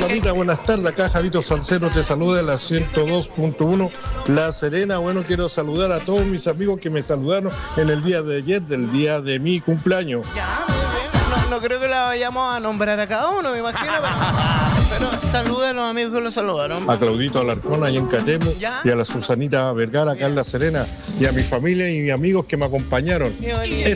Flamita, buenas tardes. Acá Javito Salcero te saluda de la 102.1 La Serena. Bueno, quiero saludar a todos mis amigos que me saludaron en el día de ayer, del día de mi cumpleaños. Ya, muy bien. No creo que la vayamos a nombrar a cada uno, me imagino. Pero saluda a los amigos que lo saludaron. A Claudito Alarcón allá en Catemo, ¿Ya? y a la Susanita Vergara acá en La Serena, y a mi familia y mis amigos que me acompañaron. Qué bonito.